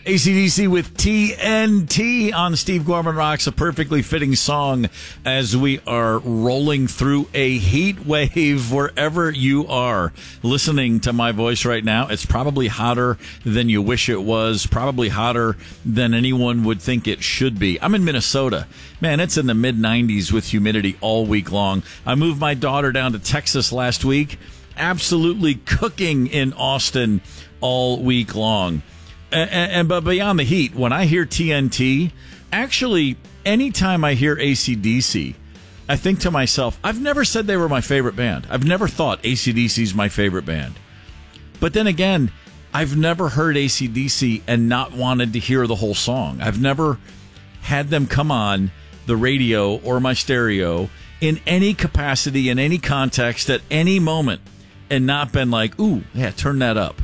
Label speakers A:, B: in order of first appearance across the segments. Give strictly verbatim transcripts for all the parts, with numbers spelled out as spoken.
A: A C D C with T N T on Steve Gorman Rocks, a perfectly fitting song as we are rolling through a heat wave wherever you are listening to my voice right now. It's probably hotter than you wish it was, probably hotter than anyone would think it should be. I'm in Minnesota. Man, it's in the mid nineties with humidity all week long. I moved my daughter down to Texas last week. Absolutely cooking in Austin all week long. And, and but beyond the heat, when I hear T N T, actually, anytime I hear A C D C, I think to myself, I've never said they were my favorite band. I've never thought A C D C is my favorite band. But then again, I've never heard A C D C and not wanted to hear the whole song. I've never had them come on the radio or my stereo in any capacity, in any context, at any moment, and not been like, ooh, yeah, turn that up.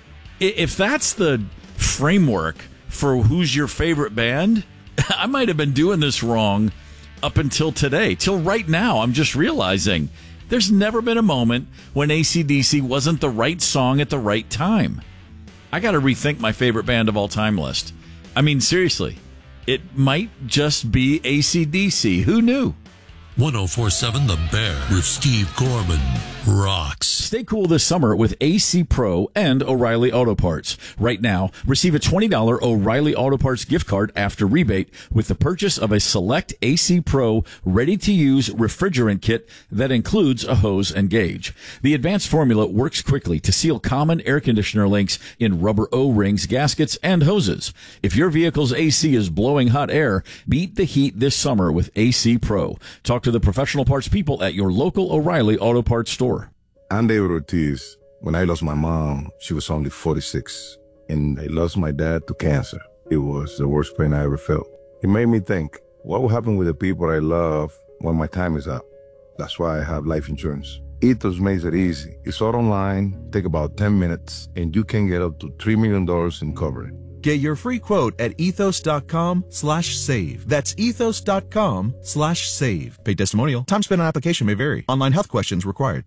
A: If that's the framework for who's your favorite band, I might have been doing this wrong up until today. Till right now, I'm just realizing there's never been a moment when A C D C wasn't the right song at the right time. I got to rethink my favorite band of all time list. I mean, seriously, it might just be A C D C. Who knew?
B: one oh four point seven The Bear with Steve Gorman rocks.
A: Stay cool this summer with A C Pro and O'Reilly Auto Parts. Right now, receive a twenty dollars O'Reilly Auto Parts gift card after rebate with the purchase of a select A C Pro ready-to-use refrigerant kit that includes a hose and gauge. The advanced formula works quickly to seal common air conditioner links in rubber O-rings, gaskets, and hoses. If your vehicle's A C is blowing hot air, beat the heat this summer with A C Pro. Talk to the professional parts people at your local O'Reilly Auto Parts store.
C: I'm David Ortiz. When I lost my mom, she was only forty-six, and I lost my dad to cancer. It was the worst pain I ever felt. It made me think, what will happen with the people I love when my time is up? That's why I have life insurance. Ethos makes it easy. It's all online, take about ten minutes, and you can get up to three million dollars in coverage.
D: Get your free quote at ethos.com slash save. That's ethos.com slash save. Paid testimonial. Time spent on application may vary. Online health questions required.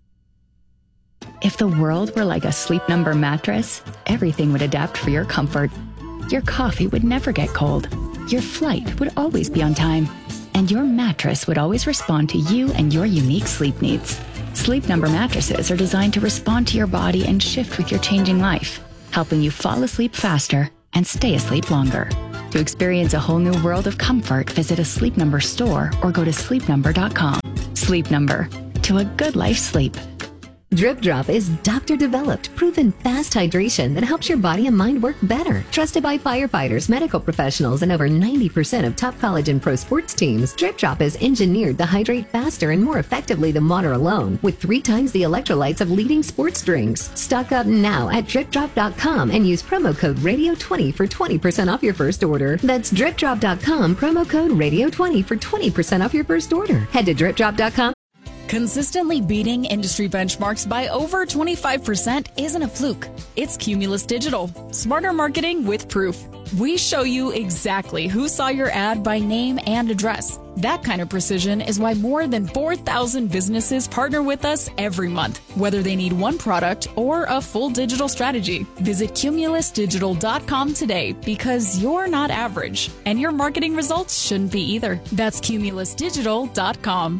E: If the world were like a Sleep Number mattress, everything would adapt for your comfort. Your coffee would never get cold. Your flight would always be on time. And your mattress would always respond to you and your unique sleep needs. Sleep Number mattresses are designed to respond to your body and shift with your changing life, helping you fall asleep faster and stay asleep longer. To experience a whole new world of comfort, visit a Sleep Number store or go to sleep number dot com. Sleep Number. To a good life sleep.
F: Drip Drop is doctor-developed, proven fast hydration that helps your body and mind work better. Trusted by firefighters, medical professionals, and over ninety percent of top college and pro sports teams, Drip Drop is engineered to hydrate faster and more effectively than water alone, with three times the electrolytes of leading sports drinks. Stock up now at drip drop dot com and use promo code radio twenty for twenty percent off your first order. That's drip drop dot com, promo code radio twenty for twenty percent off your first order. Head to drip drop dot com.
G: Consistently beating industry benchmarks by over twenty-five percent isn't a fluke. It's Cumulus Digital. Smarter marketing with proof. We show you exactly who saw your ad by name and address. That kind of precision is why more than four thousand businesses partner with us every month, whether they need one product or a full digital strategy. Visit cumulus digital dot com today because you're not average, and your marketing results shouldn't be either. That's cumulus digital dot com.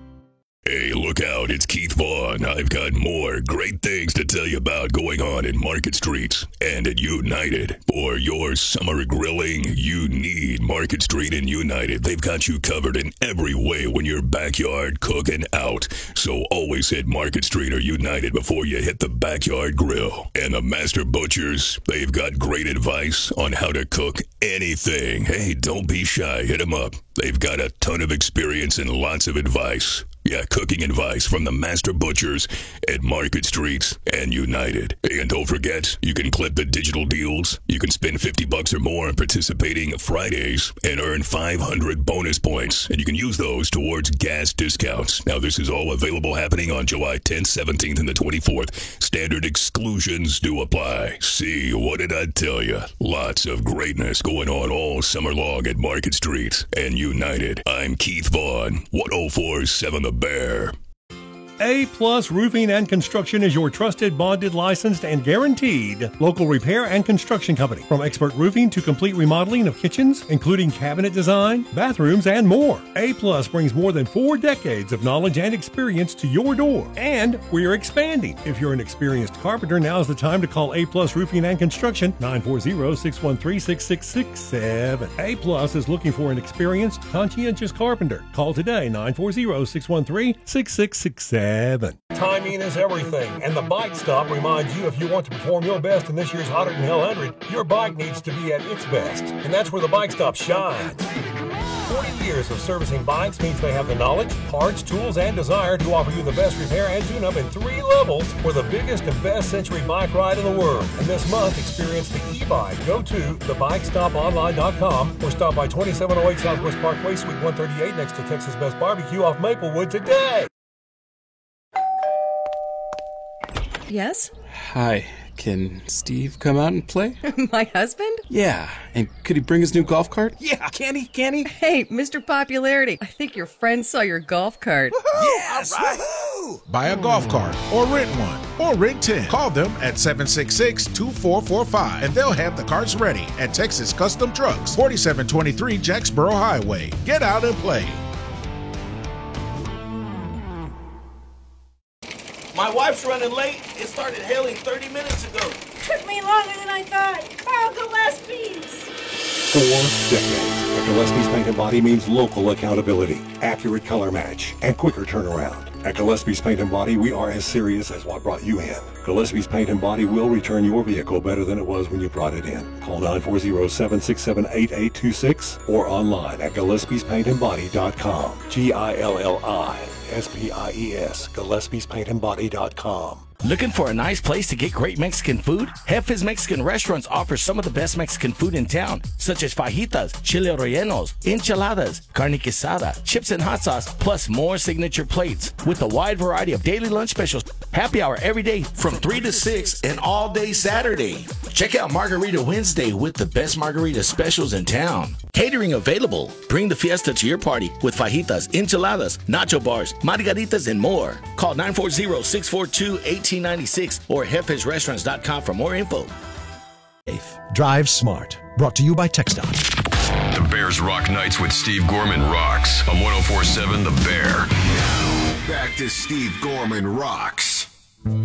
H: Hey, look out, it's Keith Vaughn. I've got more great things to tell you about going on in Market Streets and at United. For your summer grilling, you need Market Street and United. They've got you covered in every way when you're backyard cooking out. So always hit Market Street or United before you hit the backyard grill. And the Master Butchers, they've got great advice on how to cook anything. Hey, don't be shy, hit them up. They've got a ton of experience and lots of advice. Yeah, cooking advice from the Master Butchers at Market Streets and United. And don't forget, you can clip the digital deals. You can spend fifty bucks or more on participating Fridays and earn five hundred bonus points. And you can use those towards gas discounts. Now, this is all available happening on July tenth, seventeenth, and the twenty-fourth. Standard exclusions do apply. See, what did I tell you? Lots of greatness going on all summer long at Market Street and United. I'm Keith Vaughn, one oh four point seven The Bear.
I: A-Plus Roofing and Construction is your trusted, bonded, licensed, and guaranteed local repair and construction company. From expert roofing to complete remodeling of kitchens, including cabinet design, bathrooms, and more. A-Plus brings more than four decades of knowledge and experience to your door. And we're expanding. If you're an experienced carpenter, now's the time to call A-Plus Roofing and Construction, nine four zero, six one three, six six six seven. A-Plus is looking for an experienced, conscientious carpenter. Call today, nine four zero, six one three, six six six seven.
J: Timing is everything, and the Bike Stop reminds you if you want to perform your best in this year's Hotter Than Hell one hundred, your bike needs to be at its best, and that's where the Bike Stop shines. forty years of servicing bikes means they have the knowledge, parts, tools, and desire to offer you the best repair and tune-up in three levels for the biggest and best century bike ride in the world. And this month, experience the e-bike. Go to the bike stop online dot com or stop by twenty-seven oh eight Southwest Parkway, Suite one thirty-eight next to Texas Best Barbecue off Maplewood today.
K: Yes?
L: Hi, can Steve come out and play?
K: My husband?
L: Yeah, and could he bring his new golf cart?
K: Yeah, can he, can he? Hey, Mister Popularity, I think your friend saw your golf cart.
M: Yes! All right. Woohoo! Buy a golf cart or rent one or rent ten. Call them at seven six six, two four four five and they'll have the carts ready at Texas Custom Trucks, forty-seven twenty-three Jacksboro Highway. Get out and play.
N: My wife's running late. It started hailing thirty minutes ago.
O: Took me longer than I thought. Carl Gillespie's.
P: Four decades. At Gillespie's Paint and Body means local accountability, accurate color match, and quicker turnaround. At Gillespie's Paint and Body, we are as serious as what brought you in. Gillespie's Paint and Body will return your vehicle better than it was when you brought it in. Call nine four zero, seven six seven, eight eight two six or online at Gillespies Paint and Body dot com. G I L L I S P I E S, Gillespies Paint and Body dot com.
Q: Looking for a nice place to get great Mexican food? Jefe's Mexican Restaurants offers some of the best Mexican food in town, such as fajitas, chile rellenos, enchiladas, carne quesada, chips and hot sauce, plus more signature plates. With a wide variety of daily lunch specials, happy hour every day from three to six and all day Saturday. Check out Margarita Wednesday with the best margarita specials in town. Catering available. Bring the fiesta to your party with fajitas, enchiladas, nacho bars, margaritas, and more. Call nine four zero, six four two, one eight nine six or jefes restaurants dot com for more info.
R: Drive smart. Brought to you by TxDOT.
S: The Bears Rock Nights with Steve Gorman rocks on one oh four point seven The Bear.
T: Back to Steve Gorman Rocks.